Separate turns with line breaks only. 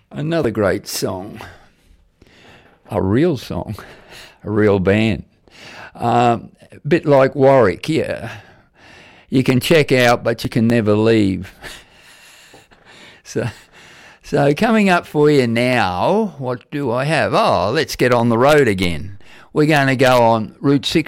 Another great song, a real song, a real band. A bit like Warwick, yeah. You can check out, but you can never leave. So coming up for you now, what do I have? Oh, let's get on the road again. We're going to go on Route 6.